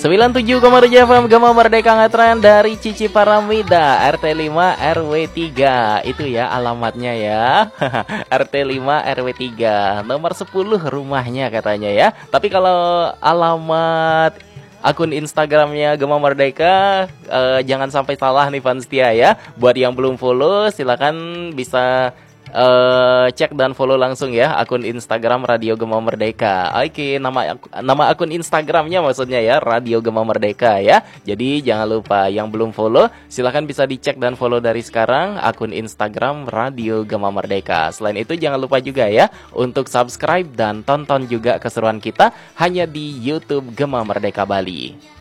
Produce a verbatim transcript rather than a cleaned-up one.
sembilan puluh tujuh koma tujuh F M Gema Merdeka Ngetren dari Cici Paramida, R T lima R W tiga. Itu ya alamatnya ya. R T lima R W tiga, nomor sepuluh rumahnya katanya ya. Tapi kalau alamat akun Instagramnya Gema Merdeka eh, jangan sampai salah nih fans setia ya. Buat yang belum follow silakan bisa Uh, cek dan follow langsung ya akun Instagram Radio Gema Merdeka. Oke, nama nama akun Instagramnya maksudnya ya Radio Gema Merdeka ya. Jadi jangan lupa yang belum follow silahkan bisa dicek dan follow dari sekarang akun Instagram Radio Gema Merdeka. Selain itu jangan lupa juga ya untuk subscribe dan tonton juga keseruan kita hanya di YouTube Gema Merdeka Bali.